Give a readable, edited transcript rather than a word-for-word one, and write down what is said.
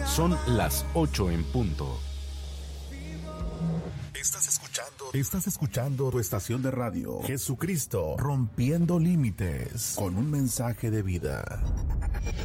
Son las 8 en punto. Estás escuchando tu estación de radio, Jesucristo, rompiendo límites, con un mensaje de vida.